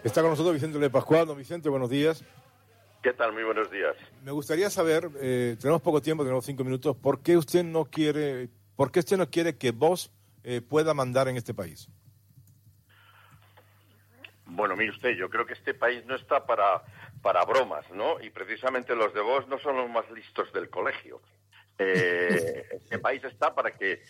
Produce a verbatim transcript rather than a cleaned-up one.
Está con nosotros Vicente Le Pascual. Don Vicente, buenos días. ¿Qué tal? Muy buenos días. Me gustaría saber, eh, tenemos poco tiempo, tenemos cinco minutos, ¿por qué usted no quiere, por qué usted no quiere que Vox eh, pueda mandar en este país? Bueno, mire usted, yo creo que este país no está para, para bromas, ¿no? Y precisamente los de Vox no son los más listos del colegio. Eh, este país está para que